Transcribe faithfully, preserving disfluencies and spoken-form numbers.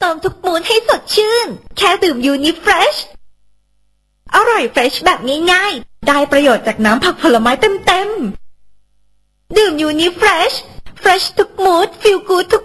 ติมทุกมูดให้สดชื่นแค่ดื่มยูนิเฟรชอร่อยเฟรชแบบง่ายๆได้ประโยชน์จากน้ำผักผลไม้เต็มๆดื่มยูนิเฟรชเฟรชทุกมูดฟีลกู๊ดทุก